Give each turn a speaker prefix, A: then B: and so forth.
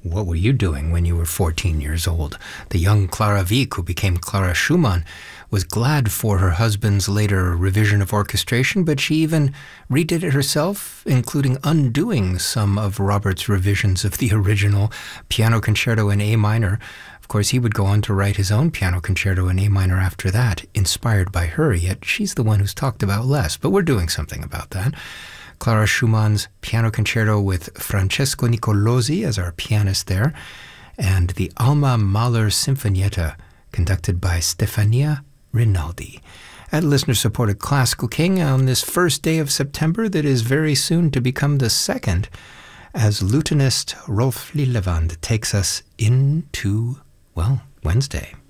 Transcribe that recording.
A: what were you doing when you were 14 years old? The young Clara Wieck, who became Clara Schumann, was glad for her husband's later revision of orchestration, but she even redid it herself, including undoing some of Robert's revisions of the original piano concerto in A minor. Of course, he would go on to write his own piano concerto in A minor after that, inspired by her, yet she's the one who's talked about less, but we're doing something about that. Clara Schumann's piano concerto with Francesco Nicolosi as our pianist there, and the Alma Mahler Sinfonietta, conducted by Stefania Rinaldi. At listener-supported Classical King on this first day of September that is very soon to become the second, as lutenist Rolf Lillewand takes us into, well, Wednesday.